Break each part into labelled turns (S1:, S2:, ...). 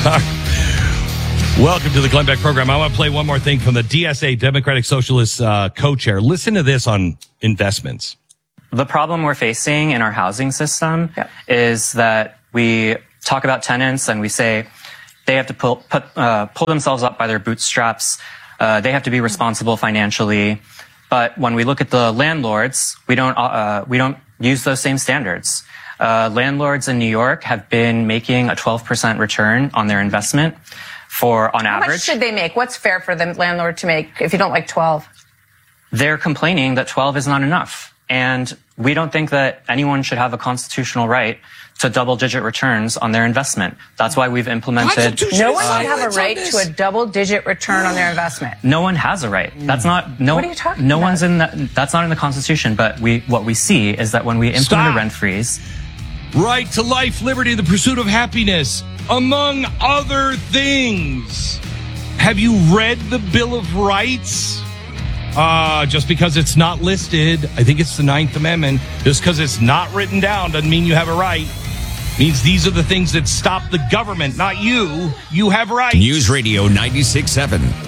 S1: Welcome to the Glenn Beck program. I want to play one more thing from the DSA, Democratic Socialist co-chair. Listen to this on investments.
S2: The problem we're facing in our housing system is that we talk about tenants and we say they have to pull themselves up by their bootstraps. They have to be responsible financially. But when we look at the landlords, we don't use those same standards. Landlords in New York have been making a 12% return on their investment on average.
S3: How much should they make? What's fair for the landlord to make if you don't like 12?
S2: They're complaining that 12 is not enough. And we don't think that anyone should have a constitutional right to double-digit returns on their investment. That's why we've implemented...
S3: No one should have a right to a double-digit return on their investment.
S2: No one has a right. That's not...
S3: What are you talking about?
S2: That's not in the Constitution, but what we see is that when we implement a rent freeze...
S1: Right to life, liberty, the pursuit of happiness, among other things. Have you read the Bill of Rights? Just because it's not listed, I think it's the 9th Amendment, just because it's not written down doesn't mean you have a right. Means these are the things that stop the government, not you. You have rights.
S4: News Radio 96.7.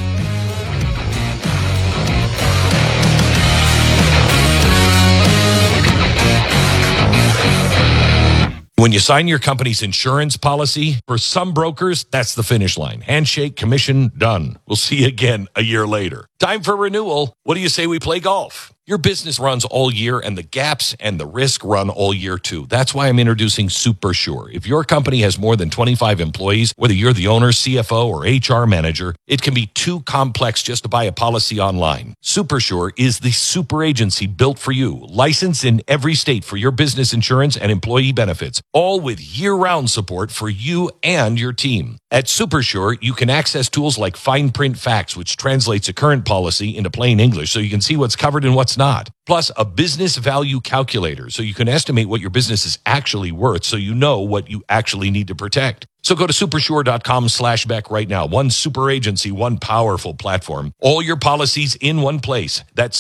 S1: When you sign your company's insurance policy, for some brokers, that's the finish line. Handshake, commission, done. We'll see you again a year later. Time for renewal. What do you say we play golf? Your business runs all year, and the gaps and the risk run all year, too. That's why I'm introducing SuperSure. If your company has more than 25 employees, whether you're the owner, CFO, or HR manager, it can be too complex just to buy a policy online. SuperSure is the super agency built for you, licensed in every state for your business insurance and employee benefits, all with year-round support for you and your team. At SuperSure, you can access tools like Fine Print Facts, which translates a current policy into plain English so you can see what's covered and what's not. Plus, a business value calculator so you can estimate what your business is actually worth so you know what you actually need to protect. So go to supersure.com/Beck right now. One super agency, one powerful platform. All your policies in one place. That's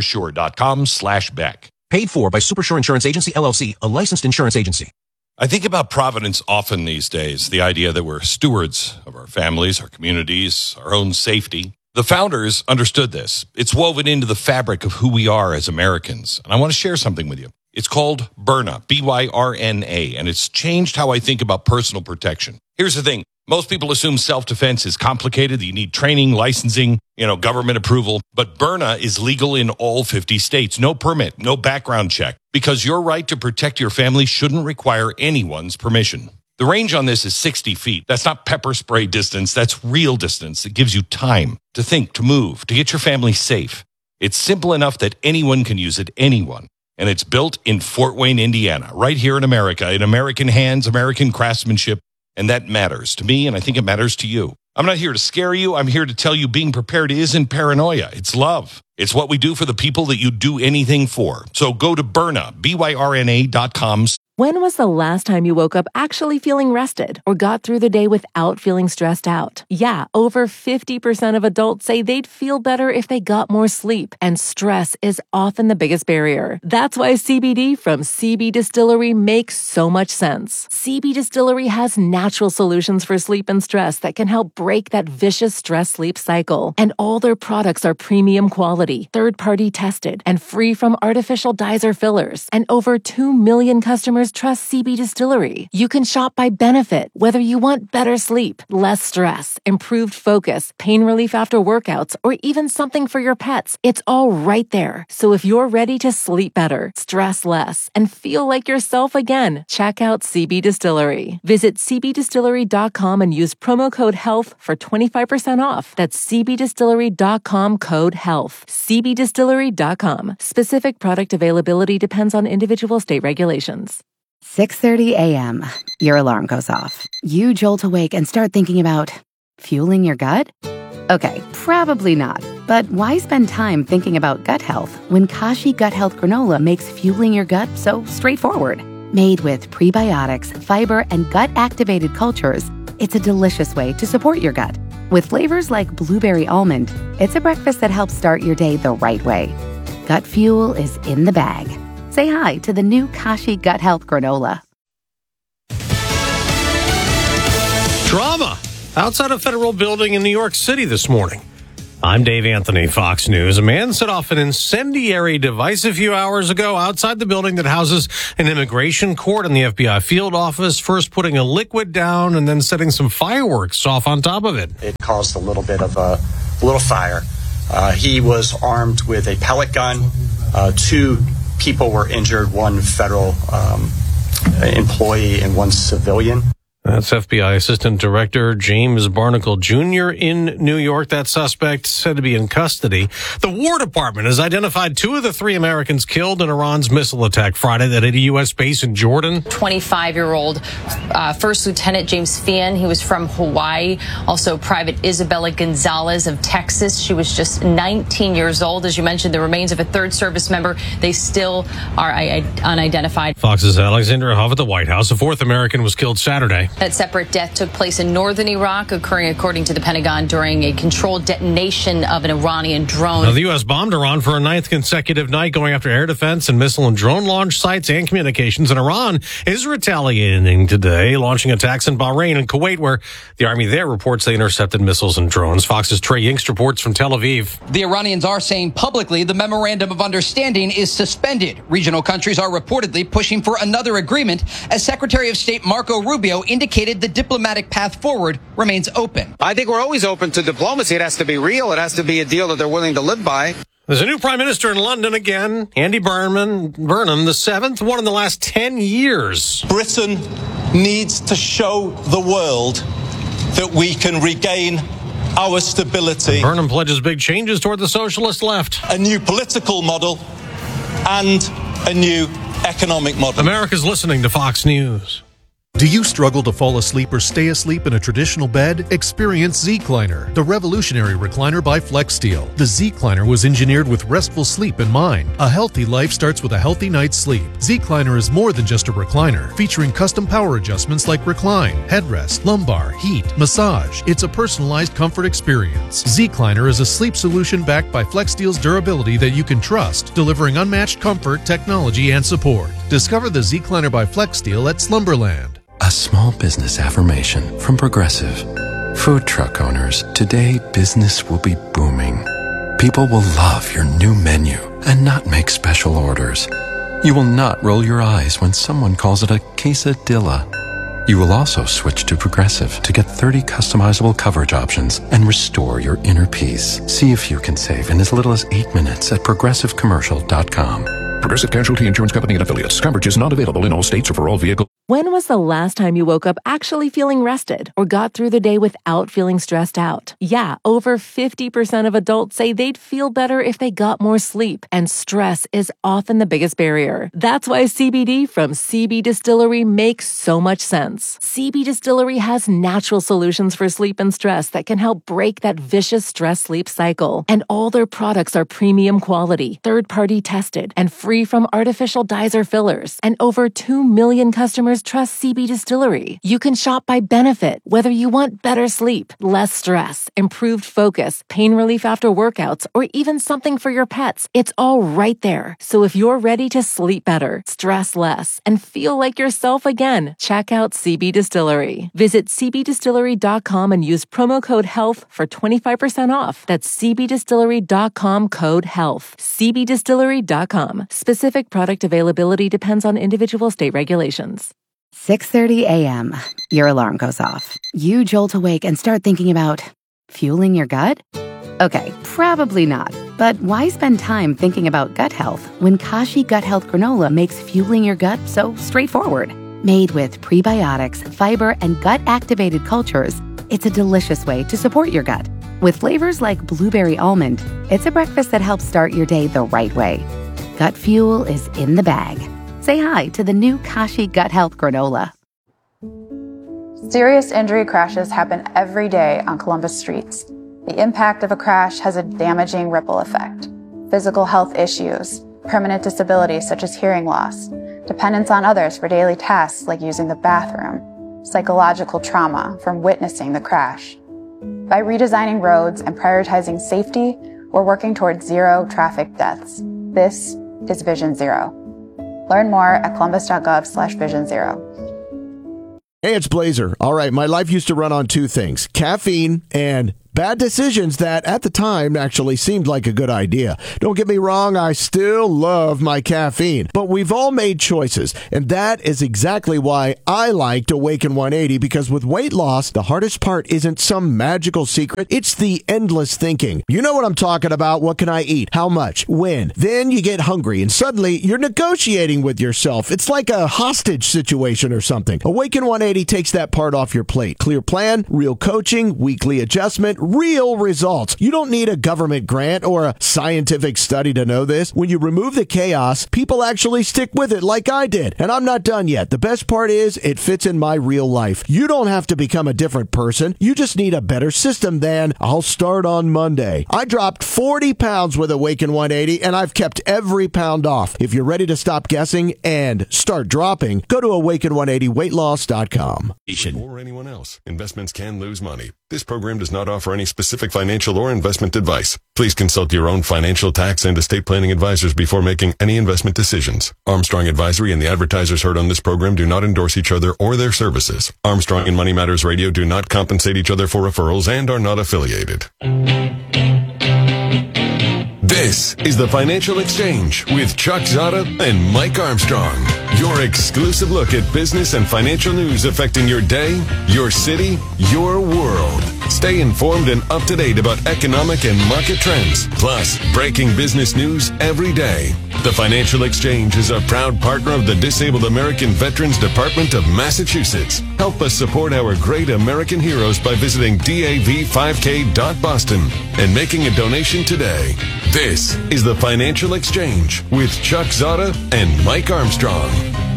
S1: supersure.com/Beck.
S5: Paid for by Supersure Insurance Agency, LLC, a licensed insurance agency.
S1: I think about Providence often these days, the idea that we're stewards of our families, our communities, our own safety. The founders understood this. It's woven into the fabric of who we are as Americans. And I want to share something with you. It's called Byrna, B-Y-R-N-A, and it's changed how I think about personal protection. Here's the thing. Most people assume self-defense is complicated. You need training, licensing, government approval. But Byrna is legal in all 50 states. No permit, no background check. Because your right to protect your family shouldn't require anyone's permission. The range on this is 60 feet. That's not pepper spray distance. That's real distance. It gives you time to think, to move, to get your family safe. It's simple enough that anyone can use it, anyone. And it's built in Fort Wayne, Indiana, right here in America, in American hands, American craftsmanship. And that matters to me, and I think it matters to you. I'm not here to scare you. I'm here to tell you being prepared isn't paranoia. It's love. It's what we do for the people that you do anything for. So go to Byrna, BYRNA.com.
S6: When was the last time you woke up actually feeling rested or got through the day without feeling stressed out? Yeah, over 50% of adults say they'd feel better if they got more sleep, and stress is often the biggest barrier. That's why CBD from CB Distillery makes so much sense. CB Distillery has natural solutions for sleep and stress that can help break that vicious stress-sleep cycle. And all their products are premium quality, third-party tested, and free from artificial dyes or fillers. And over 2 million customers trust CB Distillery. You can shop by benefit, whether you want better sleep, less stress, improved focus, pain relief after workouts, or even something for your pets. It's all right there. So if you're ready to sleep better, stress less, and feel like yourself again, check out CB Distillery. Visit cbdistillery.com and use promo code HEALTH for 25% off. That's cbdistillery.com code HEALTH. cbdistillery.com. Specific product availability depends on individual state regulations.
S7: 6:30 a.m. Your alarm goes off. You jolt awake and start thinking about fueling your gut? Okay, probably not. But why spend time thinking about gut health when Kashi Gut Health Granola makes fueling your gut so straightforward? Made with prebiotics, fiber, and gut-activated cultures, it's a delicious way to support your gut. With flavors like blueberry almond, it's a breakfast that helps start your day the right way. Gut fuel is in the bag. Say hi to the new Kashi Gut Health Granola.
S8: Drama outside a federal building in New York City this morning. I'm Dave Anthony, Fox News. A man set off an incendiary device a few hours ago outside the building that houses an immigration court and the FBI field office, first putting a liquid down and then setting some fireworks off on top of it.
S9: It caused a little bit of a little fire. He was armed with a pellet gun. 2 people were injured, 1 federal employee and 1 civilian.
S8: That's FBI Assistant Director James Barnacle Jr. in New York. That suspect said to be in custody. The War Department has identified 2 of the 3 Americans killed in Iran's missile attack Friday that hit a U.S. base in Jordan.
S10: 25-year-old First Lieutenant James Feehan. He was from Hawaii. Also, Private Isabella Gonzalez of Texas. She was just 19 years old. As you mentioned, the remains of a 3rd service member, they still are unidentified.
S8: Fox's Alexandra Huff at the White House. A 4th American was killed Saturday.
S10: That separate death took place in northern Iraq, occurring, according to the Pentagon, during a controlled detonation of an Iranian drone.
S8: Now, the U.S. bombed Iran for a 9th consecutive night, going after air defense and missile and drone launch sites and communications. And Iran is retaliating today, launching attacks in Bahrain and Kuwait, where the army there reports they intercepted missiles and drones. Fox's Trey Yingst reports from Tel Aviv.
S11: The Iranians are saying publicly the memorandum of understanding is suspended. Regional countries are reportedly pushing for another agreement, as Secretary of State Marco Rubio indicated the diplomatic path forward remains open.
S12: I think we're always open to diplomacy. It has to be real. It has to be a deal that they're willing to live by.
S8: There's a new prime minister in London again, Andy Burnham, the 7th, one in the last 10 years.
S13: Britain needs to show the world that we can regain our stability.
S8: Burnham pledges big changes toward the socialist left.
S13: A new political model and a new economic model.
S8: America's listening to Fox News.
S14: Do you struggle to fall asleep or stay asleep in a traditional bed? Experience Z-Cliner, the revolutionary recliner by FlexSteel. The Z-Cliner was engineered with restful sleep in mind. A healthy life starts with a healthy night's sleep. Z-Cliner is more than just a recliner, featuring custom power adjustments like recline, headrest, lumbar, heat, massage. It's a personalized comfort experience. Z-Cliner is a sleep solution backed by FlexSteel's durability that you can trust, delivering unmatched comfort, technology, and support. Discover the Z-Cliner by FlexSteel at Slumberland.
S15: A small business affirmation from Progressive. Food truck owners, today business will be booming. People will love your new menu and not make special orders. You will not roll your eyes when someone calls it a quesadilla. You will also switch to Progressive to get 30 customizable coverage options and restore your inner peace. See if you can save in as little as 8 minutes at progressivecommercial.com.
S16: Progressive Casualty Insurance Company and affiliates. Coverage is not available in all states or for all vehicles.
S6: When was the last time you woke up actually feeling rested or got through the day without feeling stressed out? Yeah, over 50% of adults say they'd feel better if they got more sleep, and stress is often the biggest barrier. That's why CBD from CB Distillery makes so much sense. CB Distillery has natural solutions for sleep and stress that can help break that vicious stress-sleep cycle. And all their products are premium quality, third-party tested, and free from artificial dyes or fillers. And over 2 million customers trust CB Distillery. You can shop by benefit, whether you want better sleep, less stress, improved focus, pain relief after workouts, or even something for your pets. It's all right there. So if you're ready to sleep better, stress less, and feel like yourself again, check out CB Distillery. Visit cbdistillery.com and use promo code HEALTH for 25% off. That's cbdistillery.com, code HEALTH. cbdistillery.com. Specific product availability depends on individual state regulations.
S7: 6:30 a.m. Your alarm goes off. You jolt awake and start thinking about fueling your gut? Okay, probably not. But why spend time thinking about gut health when Kashi Gut Health Granola makes fueling your gut so straightforward? Made with prebiotics, fiber, and gut-activated cultures, it's a delicious way to support your gut. With flavors like blueberry almond, it's a breakfast that helps start your day the right way. Gut fuel is in the bag. Say hi to the new Kashi Gut Health Granola.
S17: Serious injury crashes happen every day on Columbus streets. The impact of a crash has a damaging ripple effect. Physical health issues, permanent disabilities such as hearing loss, dependence on others for daily tasks like using the bathroom, psychological trauma from witnessing the crash. By redesigning roads and prioritizing safety, we're working towards zero traffic deaths. This is Vision Zero. Learn more at columbus.gov/Vision Zero.
S18: Hey, it's Blazer. All right, my life used to run on two things, caffeine and bad decisions that at the time actually seemed like a good idea. Don't get me wrong, I still love my caffeine, but we've all made choices, and that is exactly why I liked Awaken 180, because with weight loss, the hardest part isn't some magical secret, it's the endless thinking. You know what I'm talking about. What can I eat? How much? When? Then you get hungry, and suddenly you're negotiating with yourself. It's like a hostage situation or something. Awaken 180 takes that part off your plate. Clear plan, real coaching, weekly adjustment, real results. You don't need a government grant or a scientific study to know this. When you remove the chaos, people actually stick with it like I did. And I'm not done yet. The best part is it fits in my real life. You don't have to become a different person. You just need a better system than I'll start on Monday. I dropped 40 pounds with Awaken 180 and I've kept every pound off. If you're ready to stop guessing and start dropping, go to awaken180weightloss.com.
S19: Or anyone else, investments can lose money. This program does not offer any specific financial or investment advice. Please consult your own financial, tax, and estate planning advisors before making any investment decisions. Armstrong Advisory and the advertisers heard on this program do not endorse each other or their services. Armstrong and Money Matters Radio do not compensate each other for referrals and are not affiliated. This is the Financial Exchange with Chuck Zada and Mike Armstrong. Your exclusive look at business and financial news affecting your day, your city, your world. Stay informed and up to date about economic and market trends, plus breaking business news every day. The Financial Exchange is a proud partner of the Disabled American Veterans Department of Massachusetts. Help us support our great American heroes by visiting dav5k.boston and making a donation today. This is the Financial Exchange with Chuck Zada and Mike Armstrong.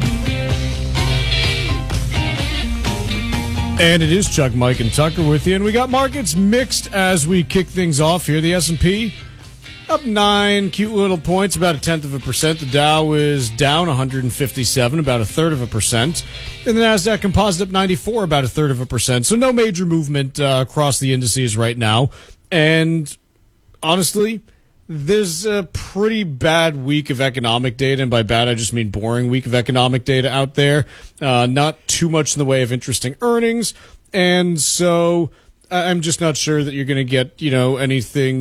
S20: And it is Chuck, Mike, and Tucker with you. And we got markets mixed as we kick things off here. The S&P up 9 cute little points, about 0.1%. The Dow is down 157, about 0.33%. And the Nasdaq Composite up 94, about 0.33%. So no major movement across the indices right now. And honestly, there's a pretty bad week of economic data, and by bad I just mean boring week of economic data out there. Not too much in the way of interesting earnings, and so I'm just not sure that you're going to get, anything,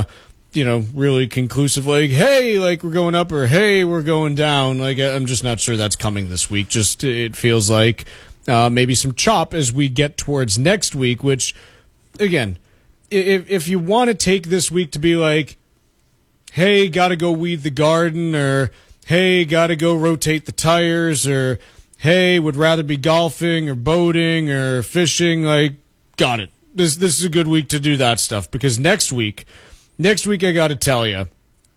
S20: really conclusive, like, hey, like we're going up, or hey, we're going down. Like, I'm just not sure that's coming this week. Just, it feels like maybe some chop as we get towards next week, which, again, if you want to take this week to be like, hey, gotta go weed the garden, or hey, gotta go rotate the tires, or hey, would rather be golfing or boating or fishing, like, got it. This is a good week to do that stuff, because next week I gotta tell you,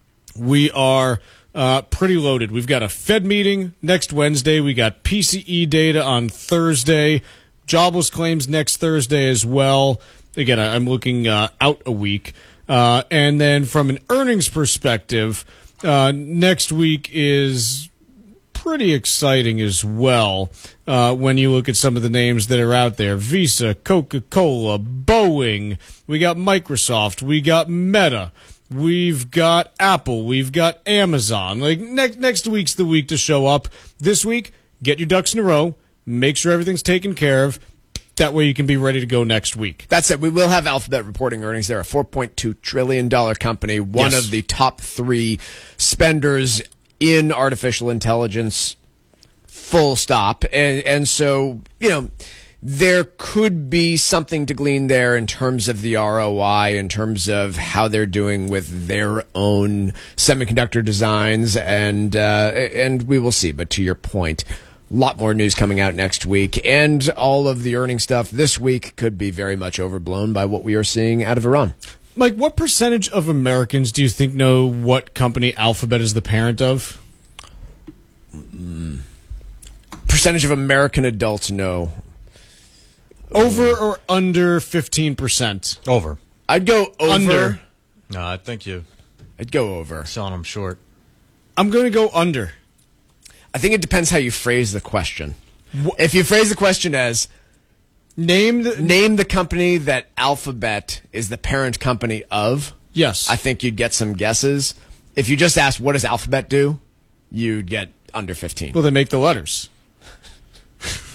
S20: we are pretty loaded. We've got a Fed meeting next Wednesday. We got PCE data on Thursday, jobless claims next Thursday as well. Again, I'm looking out a week. And then from an earnings perspective, next week is pretty exciting as well. When you look at some of the names that are out there: Visa, Coca-Cola, Boeing, we got Microsoft, we got Meta, we've got Apple, we've got Amazon. Like, next week's the week to show up. This week, get your ducks in a row, make sure everything's taken care of. That way you can be ready to go next week.
S21: That's it. We will have Alphabet reporting earnings. They're a $4.2 trillion company, one of the top 3 spenders in artificial intelligence, full stop. And so, there could be something to glean there in terms of the ROI, in terms of how they're doing with their own semiconductor designs, and we will see. But to your point, a lot more news coming out next week, and all of the earnings stuff this week could be very much overblown by what we are seeing out of Iran.
S20: Mike, what percentage of Americans do you think know what company Alphabet is the parent of?
S21: Percentage of American adults know.
S20: Over or under 15%?
S22: Over.
S21: I'd go over.
S20: Under.
S22: No, I think
S21: I'd go over.
S22: Selling them short.
S20: I'm going to go under.
S21: I think it depends how you phrase the question. If you phrase the question as name the company that Alphabet is the parent company of,
S20: yes,
S21: I think you'd get some guesses. If you just ask what does Alphabet do, you'd get under 15.
S20: Well, they make the letters.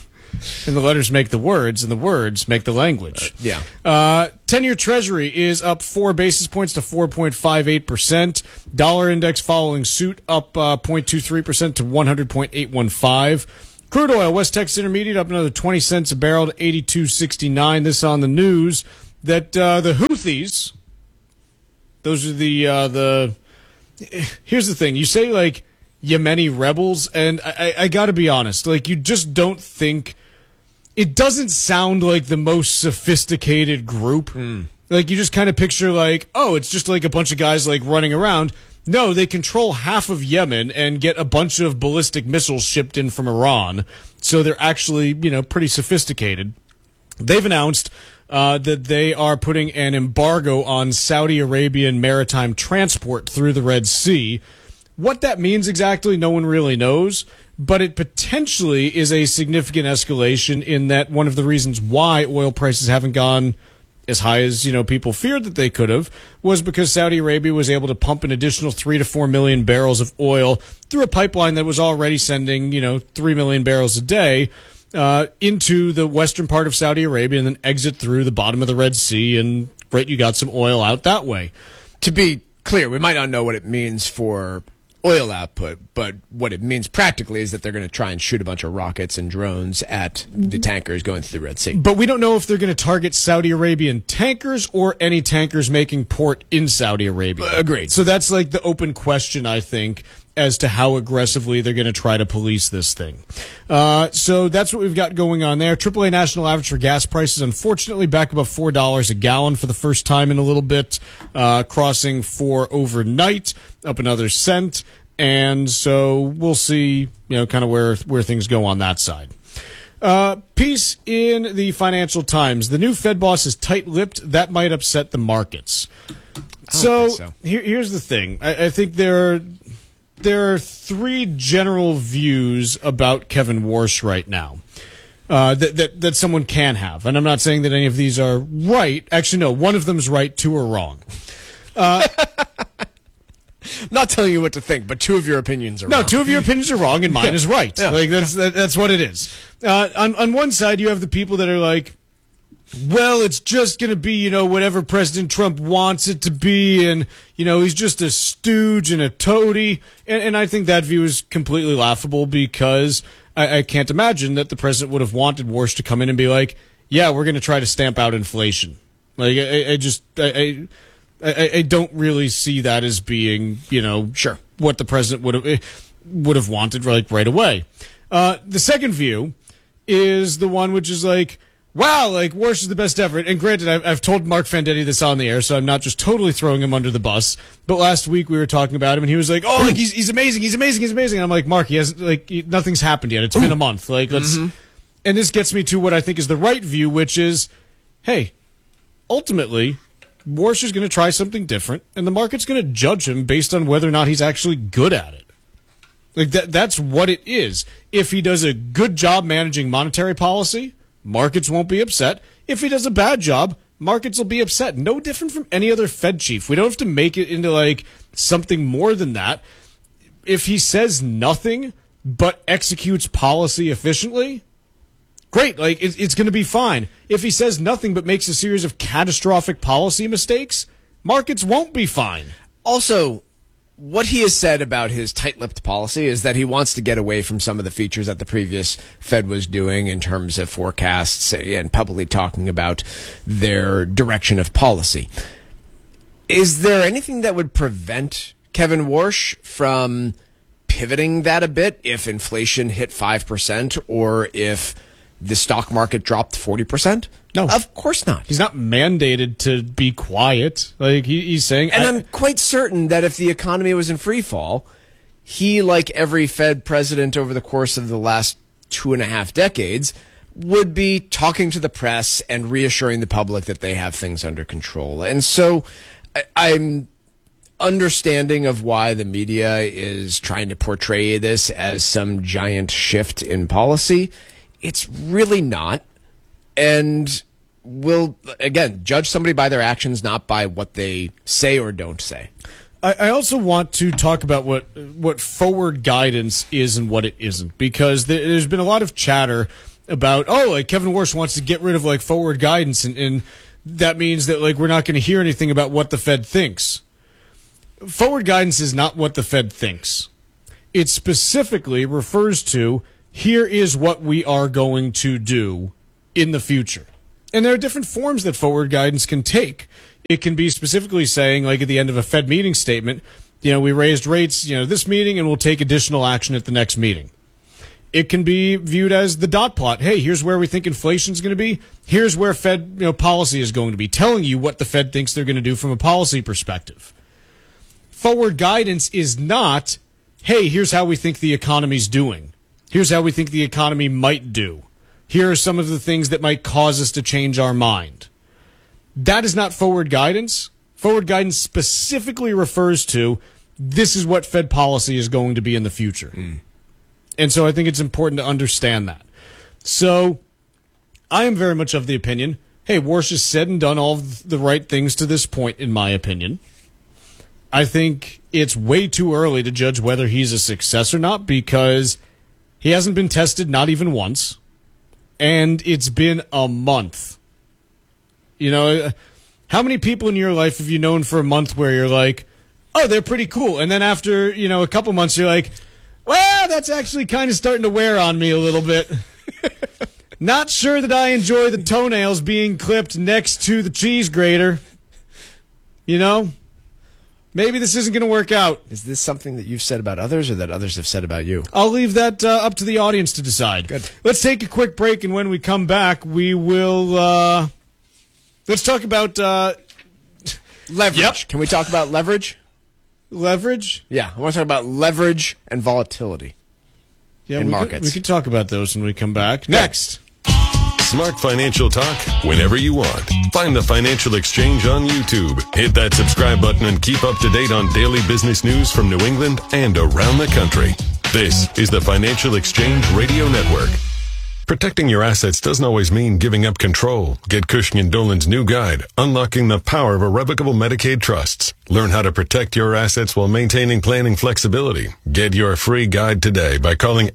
S20: And the letters make the words, and the words make the language. 10-year Treasury is up 4 basis points to 4.58%. Dollar index following suit up 0.23% to 100.815. Crude oil, West Texas Intermediate, up another 20 cents a barrel to 82.69. This on the news that the Houthis, those are the here's the thing. You say, like, Yemeni rebels, and I got to be honest, like, you just don't think, it doesn't sound like the most sophisticated group. Like, you just kind of picture, like, oh, it's just like a bunch of guys, like, running around. No, they control half of Yemen and get a bunch of ballistic missiles shipped in from Iran, so they're actually, pretty sophisticated. They've announced that they are putting an embargo on Saudi Arabian maritime transport through the Red Sea. What that means exactly, no one really knows, but it potentially is a significant escalation in that one of the reasons why oil prices haven't gone as high as, people feared that they could have was because Saudi Arabia was able to pump an additional 3 to 4 million barrels of oil through a pipeline that was already sending, 3 million barrels a day into the western part of Saudi Arabia and then exit through the bottom of the Red Sea, and great, you got some oil out that way.
S21: To be clear, we might not know what it means for oil output, but what it means practically is that they're going to try and shoot a bunch of rockets and drones at the tankers going through the Red Sea.
S20: But we don't know if they're going to target Saudi Arabian tankers or any tankers making port in Saudi Arabia.
S21: Agreed.
S20: So that's like the open question, I think, as to how aggressively they're going to try to police this thing. So that's what we've got going on there. AAA national average for gas prices, unfortunately, back above $4 a gallon for the first time in a little bit, crossing 4 overnight, up another cent. And so we'll see, kind of where things go on that side. Piece in the Financial Times. The new Fed boss is tight-lipped. That might upset the markets. So. Here's the thing. I think there are 3 general views about Kevin Warsh right now that someone can have. And I'm not saying that any of these are right. Actually, no, one of them's right, 2 are wrong.
S21: Not telling you what to think, but 2 of your opinions are wrong.
S20: No, 2 of your opinions are wrong, and mine is right.
S21: Yeah.
S20: Like that's what it is. On one side, you have the people that are like, well, it's just going to be, whatever President Trump wants it to be, and, he's just a stooge and a toady. And I think that view is completely laughable because I can't imagine that the president would have wanted Warsh to come in and be like, yeah, we're going to try to stamp out inflation. Like, I don't really see that as being,
S21: sure,
S20: what the president would have wanted right away. The second view is the one which is like, wow, like, Warsh is the best ever. And granted, I've told Mark Fandetti this on the air, so I'm not just totally throwing him under the bus. But last week we were talking about him, and he was like, oh, like, he's amazing, he's amazing, he's amazing. And I'm like, Mark, he hasn't, like, nothing's happened yet. It's been a month. Like, let's. Mm-hmm. And this gets me to what I think is the right view, which is, hey, ultimately, Warsh is going to try something different, and the market's going to judge him based on whether or not he's actually good at it. Like, that's what it is. If he does a good job managing monetary policy, markets won't be upset. If he does a bad job, markets will be upset. No different from any other Fed chief. We don't have to make it into, like, something more than that. If he says nothing but executes policy efficiently, great. Like, it's going to be fine. If he says nothing but makes a series of catastrophic policy mistakes, markets won't be fine.
S21: Also, what he has said about his tight-lipped policy is that he wants to get away from some of the features that the previous Fed was doing in terms of forecasts and publicly talking about their direction of policy. Is there anything that would prevent Kevin Warsh from pivoting that a bit if inflation hit 5% or if the stock market dropped 40%?
S20: No.
S21: Of course not.
S20: He's not mandated to be quiet. Like, he's saying...
S21: And I'm quite certain that if the economy was in free fall, he, like every Fed president over the course of the last 2.5 decades, would be talking to the press and reassuring the public that they have things under control. And so I'm understanding of why the media is trying to portray this as some giant shift in policy. It's really not. And we'll, again, judge somebody by their actions, not by what they say or don't say.
S20: I also want to talk about what forward guidance is and what it isn't, because there's been a lot of chatter about, like Kevin Warsh wants to get rid of like forward guidance, and that means that like we're not going to hear anything about what the Fed thinks. Forward guidance is not what the Fed thinks. It specifically refers to, here is what we are going to do in the future. And there are different forms that forward guidance can take. It can be specifically saying, like at the end of a Fed meeting statement, we raised rates, this meeting, and we'll take additional action at the next meeting. It can be viewed as the dot plot. Hey, here's where we think inflation is going to be. Here's where Fed policy is going to be, telling you what the Fed thinks they're going to do from a policy perspective. Forward guidance is not, hey, here's how we think the economy's doing. Here's how we think the economy might do. Here are some of the things that might cause us to change our mind. That is not forward guidance. Forward guidance specifically refers to, this is what Fed policy is going to be in the future. And so I think it's important to understand that. So I am very much of the opinion, hey, Warsh has said and done all of the right things to this point, in my opinion. I think it's way too early to judge whether he's a success or not, because he hasn't been tested, not even once, and it's been a month. How many people in your life have you known for a month where you're like, oh, they're pretty cool, and then after, a couple months you're like, well, that's actually kind of starting to wear on me a little bit. Not sure that I enjoy the toenails being clipped next to the cheese grater. Maybe this isn't going to work out.
S21: Is this something that you've said about others or that others have said about you?
S20: I'll leave that up to the audience to decide.
S21: Good.
S20: Let's take a quick break, and when we come back, we will let's talk about
S21: leverage.
S20: Yep.
S21: Can we talk about leverage?
S20: Leverage?
S21: Yeah, I want to talk about leverage and volatility in markets.
S20: We can talk about those when we come back. Next.
S19: Smart financial talk whenever you want. Find the Financial Exchange on YouTube. Hit that subscribe button and keep up to date on daily business news from New England and around the country. This is the Financial Exchange Radio Network. Protecting your assets doesn't always mean giving up control. Get Cushing & Dolan's new guide, Unlocking the Power of Irrevocable Medicaid Trusts. Learn how to protect your assets while maintaining planning flexibility. Get your free guide today by calling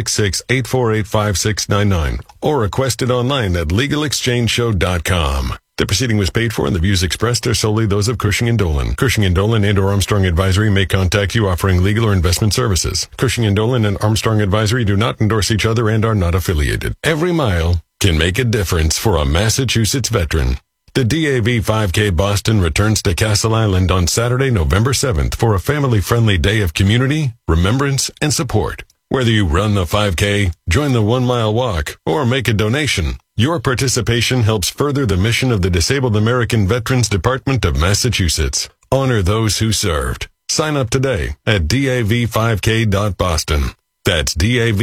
S19: 866-848-5699 or request it online at LegalExchangeShow.com. The proceeding was paid for and the views expressed are solely those of Cushing & Dolan. Cushing & Dolan and or Armstrong Advisory may contact you offering legal or investment services. Cushing & Dolan and Armstrong Advisory do not endorse each other and are not affiliated. Every mile can make a difference for a Massachusetts veteran. The DAV 5K Boston returns to Castle Island on Saturday, November 7th for a family-friendly day of community, remembrance, and support. Whether you run the 5K, join the 1 mile walk, or make a donation, your participation helps further the mission of the Disabled American Veterans Department of Massachusetts. Honor those who served. Sign up today at dav5k.boston. That's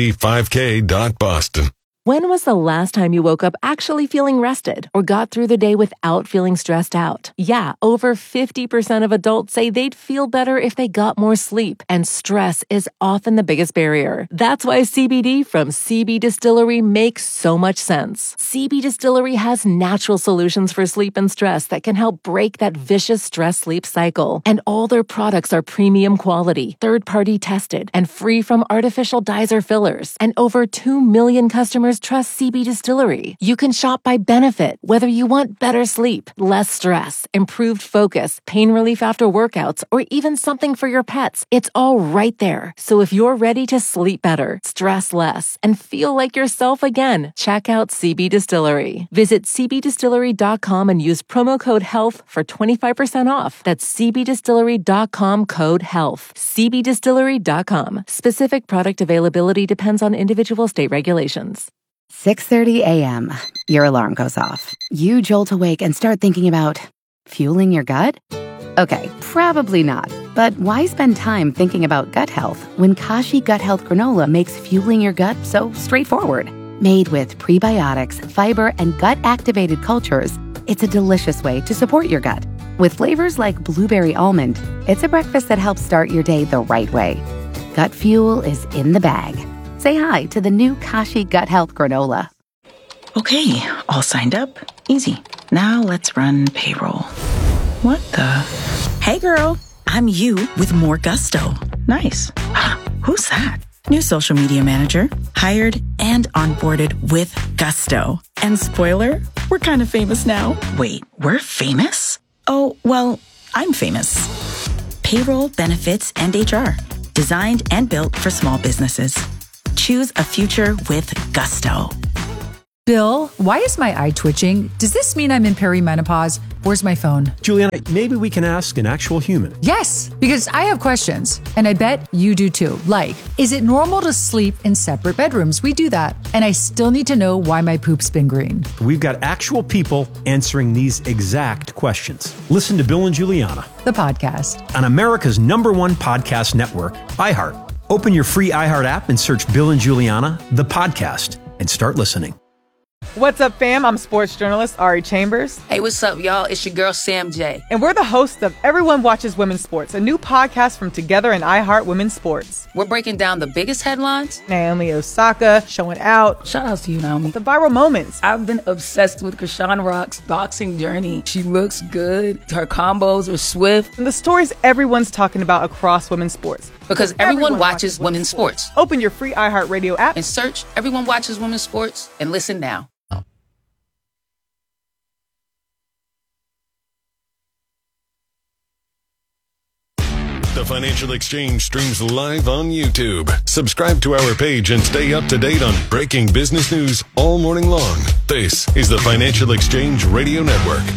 S19: dav5k.boston.
S6: When was the last time you woke up actually feeling rested or got through the day without feeling stressed out? Yeah, over 50% of adults say they'd feel better if they got more sleep, and stress is often the biggest barrier. That's why CBD from CB Distillery makes so much sense. CB Distillery has natural solutions for sleep and stress that can help break that vicious stress-sleep cycle. And all their products are premium quality, third-party tested, and free from artificial dyes or fillers. And over 2 million customers trust CB Distillery. You can shop by benefit, whether you want better sleep, less stress, improved focus, pain relief after workouts, or even something for your pets. It's all right there. So if you're ready to sleep better, stress less, and feel like yourself again, check out CB Distillery. Visit cbdistillery.com and use promo code HEALTH for 25% off. That's cbdistillery.com code HEALTH. cbdistillery.com. Specific product availability depends on individual state regulations.
S7: 6:30 a.m. Your alarm goes off. You jolt awake and start thinking about fueling your gut? Okay, probably not. But why spend time thinking about gut health when Kashi Gut Health Granola makes fueling your gut so straightforward? Made with prebiotics, fiber, and gut-activated cultures, it's a delicious way to support your gut. With flavors like blueberry almond, it's a breakfast that helps start your day the right way. Gut fuel is in the bag. Say hi to the new Kashi Gut Health Granola.
S3: Okay, all signed up. Easy. Now let's run payroll. What the? Hey girl, I'm you with more gusto. Nice. Who's that? New social media manager, hired and onboarded with gusto. And spoiler, we're kind of famous now. Wait, we're famous? Oh, well, I'm famous. Payroll, benefits, and HR. Designed and built for small businesses. Choose a future with gusto.
S2: Bill, why is my eye twitching? Does this mean I'm in perimenopause? Where's my phone?
S22: Juliana, maybe we can ask an actual human.
S2: Yes, because I have questions, and I bet you do too. Like, is it normal to sleep in separate bedrooms? We do that. And I still need to know why my poop's been green.
S22: We've got actual people answering these exact questions. Listen to Bill and Juliana,
S2: the podcast,
S22: on America's #1 podcast network, iHeart. Open your free iHeart app and search Bill and Juliana, the podcast, and start listening.
S23: What's up, fam? I'm sports journalist Ari Chambers.
S24: Hey, what's up, y'all? It's your girl, Sam J.
S23: And we're the hosts of Everyone Watches Women's Sports, a new podcast from Together and iHeart Women's Sports.
S24: We're breaking down the biggest headlines.
S23: Naomi Osaka showing out.
S24: Shout out to you, Naomi.
S23: The viral moments.
S24: I've been obsessed with Krishan Rock's boxing journey. She looks good. Her combos are swift.
S23: And the stories everyone's talking about across women's sports.
S24: Because everyone watches women's sports.
S23: Open your free iHeart Radio app
S24: and search Everyone Watches Women's Sports and listen now.
S19: The Financial Exchange streams live on YouTube. Subscribe to our page and stay up to date on breaking business news all morning long. This is the Financial Exchange Radio Network.